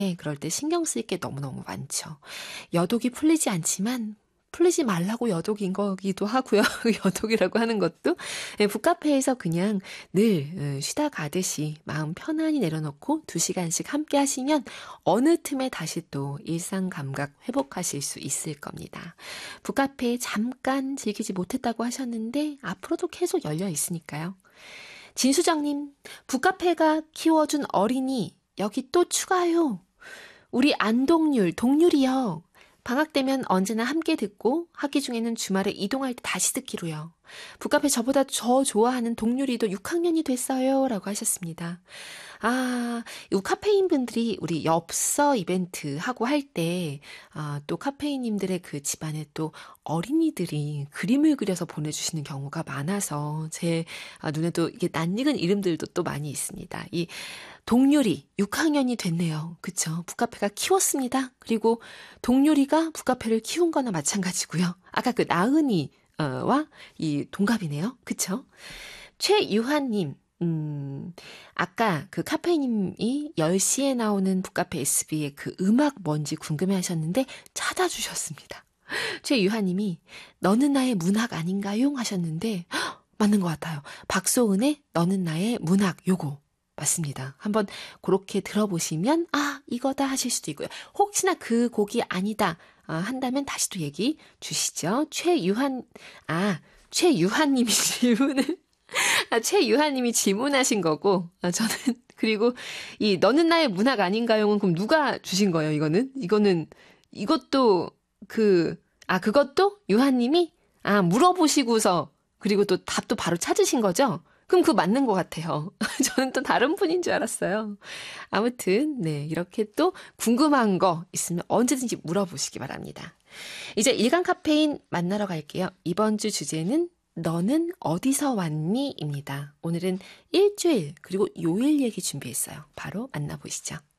그럴 때 신경 쓸 게 너무너무 많죠. 여독이 풀리지 않지만 풀리지 말라고 여독인 거기도 하고요. 여독이라고 하는 것도 북카페에서 그냥 늘 쉬다 가듯이 마음 편안히 내려놓고 2시간씩 함께 하시면 어느 틈에 다시 또 일상 감각 회복하실 수 있을 겁니다. 북카페 잠깐 즐기지 못했다고 하셨는데 앞으로도 계속 열려 있으니까요. 진수정님, 북카페가 키워준 어린이 여기 또 추가요. 우리 안동률, 동률이요. 방학 되면 언제나 함께 듣고 학기 중에는 주말에 이동할 때 다시 듣기로요. 북카페 저보다 저 좋아하는 동률이도 6학년이 됐어요. 라고 하셨습니다. 아, 이 카페인 분들이 우리 엽서 이벤트 하고 할 때, 또 카페인님들의 그 집안에 또 어린이들이 그림을 그려서 보내주시는 경우가 많아서 제 눈에도 이게 낯익은 이름들도 또 많이 있습니다. 이 동률이 6학년이 됐네요. 그쵸? 북카페가 키웠습니다. 그리고 동률이가 북카페를 키운 거나 마찬가지고요. 아까 그 나은이와 이 동갑이네요. 그쵸? 최유한님, 아까 그 카페님이 10시에 나오는 북카페 SB의 그 음악 뭔지 궁금해 하셨는데 찾아주셨습니다. 최유한님이 너는 나의 문학 아닌가요? 하셨는데 맞는 것 같아요. 박소은의 너는 나의 문학 요거 맞습니다. 한번 그렇게 들어보시면 이거다 하실 수도 있고요. 혹시나 그 곡이 아니다 한다면 다시 또 얘기 주시죠. 최유한님이 질문을 최유하님이 질문하신 거고, 저는, 그리고, 이, 너는 나의 문학 아닌가요는 그럼 누가 주신 거예요, 이것도, 그것도 유하님이, 물어보시고서, 그리고 또 답도 바로 찾으신 거죠? 그럼 그거 맞는 것 같아요. 저는 또 다른 분인 줄 알았어요. 아무튼, 네, 이렇게 또 궁금한 거 있으면 언제든지 물어보시기 바랍니다. 이제 일간 카페인 만나러 갈게요. 이번 주 주제는 너는 어디서 왔니? 입니다. 오늘은 일주일 그리고 요일 얘기 준비했어요. 바로 만나보시죠.